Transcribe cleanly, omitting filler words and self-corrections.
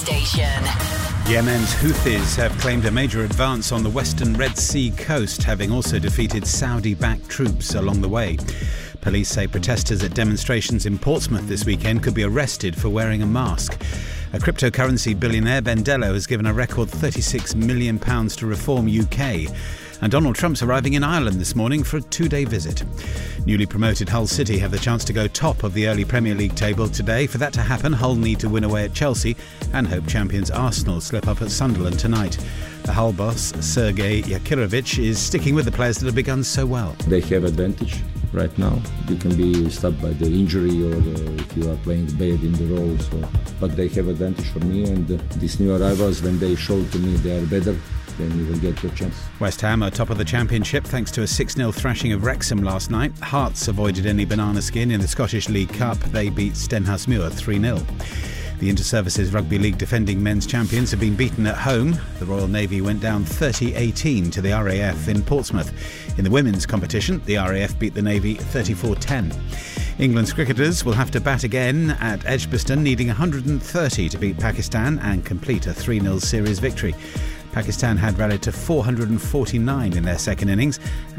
station. Yemen's Houthis have claimed a major advance on the western Red Sea coast, having also defeated Saudi-backed troops along the way. Police say protesters at demonstrations in Portsmouth this weekend could be arrested for wearing a mask. A cryptocurrency billionaire, Bendello, has given a record £36 million to Reform UK. And Donald Trump's arriving in Ireland this morning for a 2-day visit. Newly promoted Hull City have the chance to go top of the early Premier League table today. For that to happen, Hull need to win away at Chelsea and hope champions Arsenal slip up at Sunderland tonight. The Hull boss, Sergei Yakirovich, is sticking with the players that have begun so well. They have advantage right now. You can be stopped by the injury or if you are playing bad in the role. But they have advantage for me, and these new arrivals, when they show to me they are better, then you will get your chance. West Ham are top of the championship thanks to a 6-0 thrashing of Wrexham last night. Hearts avoided any banana skin in the Scottish League Cup. They beat Stenhousemuir 3-0. The Inter-Services Rugby League defending men's champions have been beaten at home. The Royal Navy went down 30-18 to the RAF in Portsmouth. In the women's competition, the RAF beat the Navy 34-10. England's cricketers will have to bat again at Edgbaston, needing 130 to beat Pakistan and complete a 3-0 series victory. Pakistan had rallied to 449 in their second innings